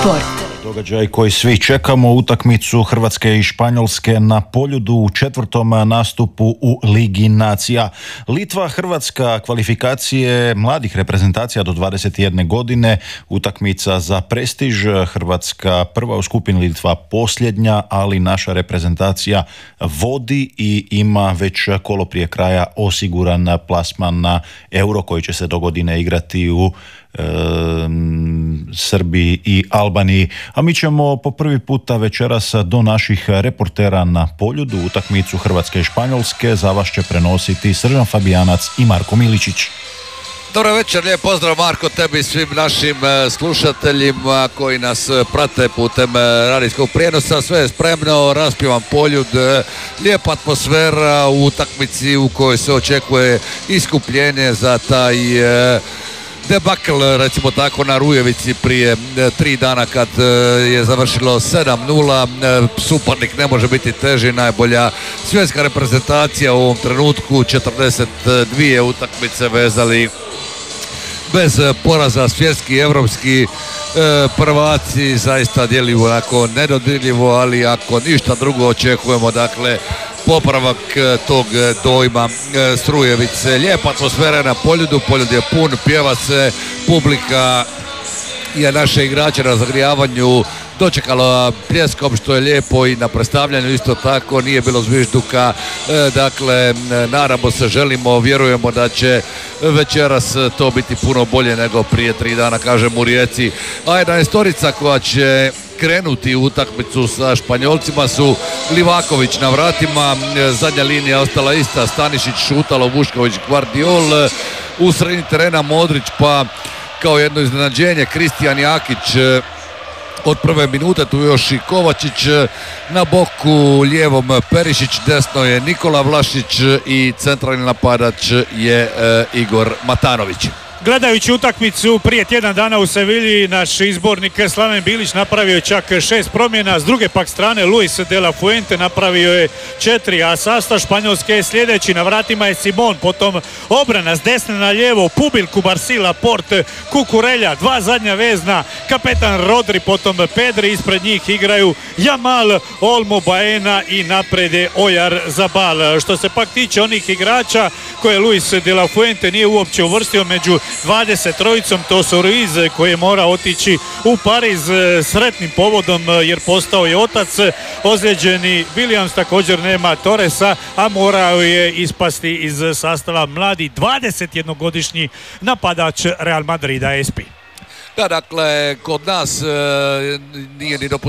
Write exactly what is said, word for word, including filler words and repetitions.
Sport. Događaj koji svi čekamo, utakmicu Hrvatske i Španjolske na Poljudu u četvrtom nastupu u Ligi nacija. Litva-Hrvatska kvalifikacije mladih reprezentacija do dvadeset jedne godine, utakmica za prestiž. Hrvatska prva u skupini, Litva posljednja, ali naša reprezentacija vodi i ima već kolo prije kraja osiguran plasman na Euro koji će se do godine igrati u Srbiji i Albaniji. A mi ćemo po prvi puta večeras do naših reportera na Poljudu utakmicu Hrvatske i Španjolske. Za vas će prenositi Sržan Fabijanac i Marko Miličić. Dobro večer, lijep pozdrav Marko tebi i svim našim slušateljima koji nas prate putem radijskog prijenosa. Sve je spremno, raspivan Poljud, lijepa atmosfera u utakmici u kojoj se očekuje iskupljenje za taj debakl, recimo tako, na Rujevici prije tri dana kad je završilo sedam nula. Suparnik ne može biti teži, najbolja svjetska reprezentacija u ovom trenutku, četrdeset dvije utakmice vezali bez poraza, svjetski i evropski prvaci, zaista djeluju onako nedodirljivo, ali ako ništa drugo očekujemo, dakle, popravak tog dojma Strujevice. Lijepa atmosfera na Poljudu, Poljud je pun, pjeva se, publika je naše igrače na zagrijavanju dočekala pljeskom, što je lijepo, i na predstavljanju isto tako, nije bilo zvižduka. Dakle, nadamo se, želimo, vjerujemo da će večeras to biti puno bolje nego prije tri dana, kažem, u Rijeci. A jedna istorica koja će krenuti u utakmicu sa Španjolcima su Livaković na vratima, zadnja linija ostala ista, Stanišić, Šutalo, Vušković, Gvardiol, u sredini terena Modrić, pa kao jedno iznenađenje Kristijan Jakić od prve minute, tu još i Kovačić na boku, lijevom Perišić, desno je Nikola Vlašić i centralni napadač je e, Igor Matanović. Gledajući utakmicu prije tjedan dana u Sevilji, naš izbornik Slaven Bilić napravio je čak šest promjena. S druge pak strane Luis de la Fuente napravio je četiri, a sastav Španjolske je sljedeći. Na vratima je Simon, potom obrana s desne na lijevo, Pubil, Kubarsi, Laporte, Kukurelja, dva zadnja vezna, kapetan Rodri, potom Pedri, ispred njih igraju Jamal, Olmo, Baena i napred je Ojar Zabal. Što se pak tiče onih igrača koje Luis de la Fuente nije uopće uvrstio među dvadeset trojicom, to su Ruiz koji je morao otići u Pariz sretnim povodom jer postao je otac, ozlijeđeni Williams, također nema Torresa, a morao je ispasti iz sastava mladi dvadesetjednogodišnji napadač Real Madrida S P. Da, dakle, kod nas e, nije ni dopustio